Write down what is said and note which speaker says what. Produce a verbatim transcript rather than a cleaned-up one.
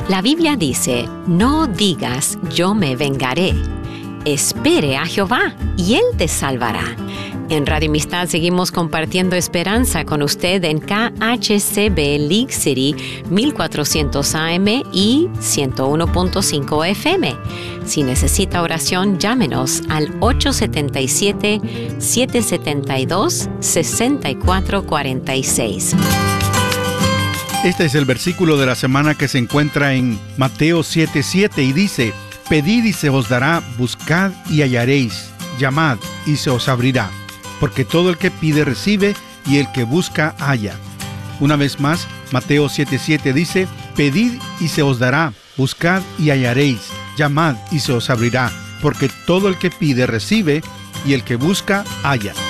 Speaker 1: La Biblia dice, no digas, yo me vengaré. Espere a Jehová, y Él te salvará. En Radio Amistad seguimos compartiendo esperanza con usted en K H C B League City mil cuatrocientos A M y ciento uno punto cinco F M. Si necesita oración, llámenos al ocho siete siete, siete siete dos, seis cuatro cuatro seis.
Speaker 2: Este es el versículo de la semana que se encuentra en Mateo siete siete y dice: Pedid y se os dará, buscad y hallaréis, llamad y se os abrirá. Porque todo el que pide recibe, y el que busca halla. Una vez más, Mateo siete siete dice: Pedid y se os dará, buscad y hallaréis, llamad y se os abrirá. Porque todo el que pide recibe, y el que busca halla.